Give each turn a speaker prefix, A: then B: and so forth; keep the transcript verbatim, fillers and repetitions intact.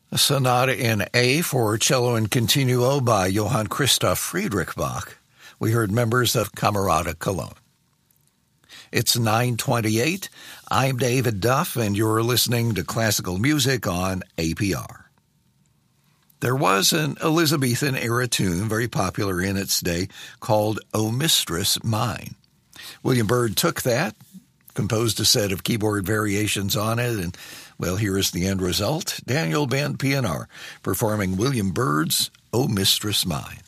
A: A sonata in A for cello and continuo by Johann Christoph Friedrich Bach. We heard members of Camerata Cologne. It's nine twenty-eight. I'm David Duff, and you're listening to classical music on A P R. There was an Elizabethan-era tune, very popular in its day, called O Mistress Mine. William Byrd took that, composed a set of keyboard variations on it, and, well, here is the end result. Daniel Band P N R performing William Byrd's O Mistress Mine.